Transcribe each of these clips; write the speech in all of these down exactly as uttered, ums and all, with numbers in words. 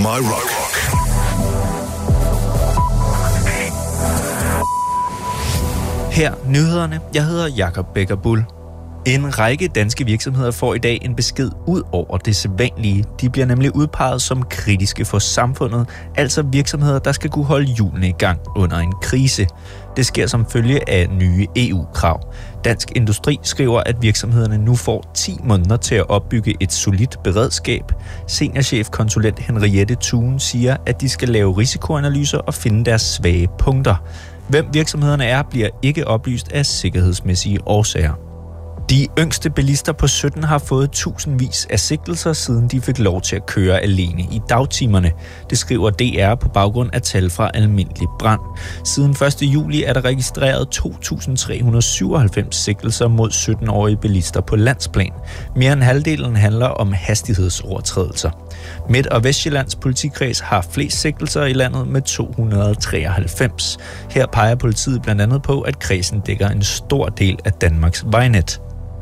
My Rock. Her nyhederne. Jeg hedder Jakob Becker Bull. En række danske virksomheder får i dag en besked ud over det sædvanlige. De bliver nemlig udpeget som kritiske for samfundet, altså virksomheder, der skal kunne holde hjulene i gang under en krise. Det sker som følge af nye E U-krav. Dansk Industri skriver, at virksomhederne nu får ti måneder til at opbygge et solidt beredskab. Seniorchefkonsulent Henriette Thun siger, at de skal lave risikoanalyser og finde deres svage punkter. Hvem virksomhederne er, bliver ikke oplyst af sikkerhedsmæssige årsager. De yngste bilister på sytten har fået tusindvis af sigtelser, siden de fik lov til at køre alene i dagtimerne. Det skriver D R på baggrund af tal fra Almindelig Brand. Siden første juli er der registreret to tusind tre hundrede syvoghalvfems sigtelser mod sytten-årige bilister på landsplan. Mere end halvdelen handler om hastighedsovertrædelser. Midt- og Vestjyllands politikreds har flest sigtelser i landet med to hundrede og treoghalvfems. Her peger politiet blandt andet på, at kredsen dækker en stor del af Danmarks vejnet.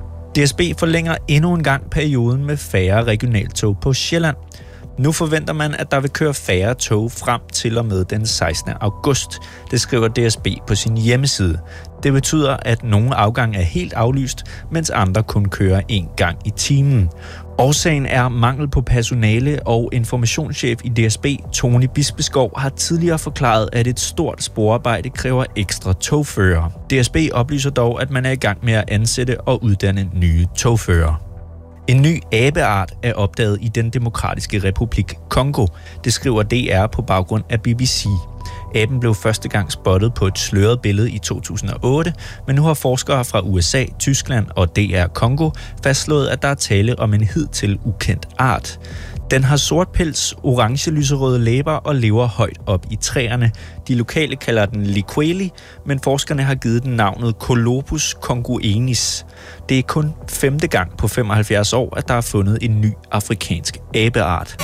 D S B forlænger endnu en gang perioden med færre regionaltog på Sjælland. Nu forventer man, at der vil køre færre tog frem til og med den sekstende august. Det skriver D S B på sin hjemmeside. Det betyder, at nogle afgange er helt aflyst, mens andre kun kører én gang i timen. Årsagen er mangel på personale, og informationschef i D S B, Tony Bispeskov, har tidligere forklaret, at et stort sporarbejde kræver ekstra togførere. D S B oplyser dog, at man er i gang med at ansætte og uddanne nye togførere. En ny abeart er opdaget i den demokratiske republik Congo. Det skriver D R på baggrund af B B C. Aben blev første gang spottet på et sløret billede i to tusind og otte, men nu har forskere fra U S A, Tyskland og D R Congo fastslået, at der er tale om en hidtil ukendt art. Den har sort pels, orange-lyserøde læber og lever højt op i træerne. De lokale kalder den liqueli, men forskerne har givet den navnet Colobus congoenis. Det er kun femte gang på femoghalvfjerds år, at der er fundet en ny afrikansk abeart.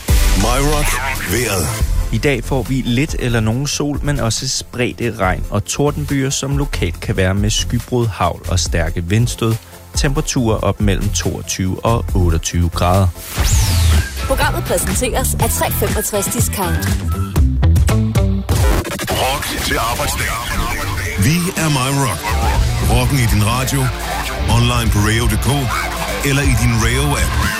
My Rock. Vejret. I dag får vi lidt eller nogen sol, men også spredte regn og tordenbyer, som lokalt kan være med skybrud, hagl og stærke vindstød. Temperaturer op mellem toogtyve og otteogtyve grader. Programmet præsenteres af tre femogtres Discount. Rock til arbejdsdag. Vi er My Rock. Rocken i din radio, online på radio punktum d k eller i din Radio-app.